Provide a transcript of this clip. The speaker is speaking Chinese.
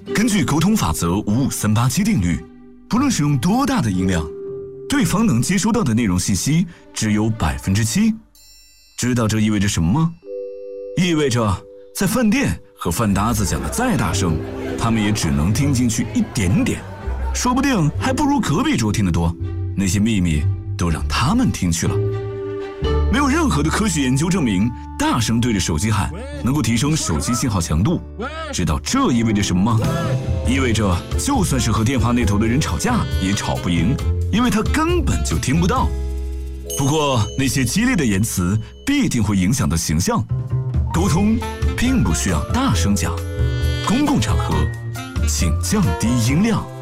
根据沟通法则55387定律，不论使用多大的音量，对方能接收到的内容信息只有7%。知道这意味着什么吗？意味着在饭店和饭搭子讲的再大声，他们也只能听进去一点点，说不定还不如隔壁桌听得多。那些秘密都让他们听去了。没有任何的科学研究证明大声对着手机喊能够提升手机信号强度。知道这意味着什么吗？意味着就算是和电话那头的人吵架也吵不赢，因为他根本就听不到。不过那些激烈的言辞必定会影响到形象。沟通并不需要大声讲，公共场合请降低音量。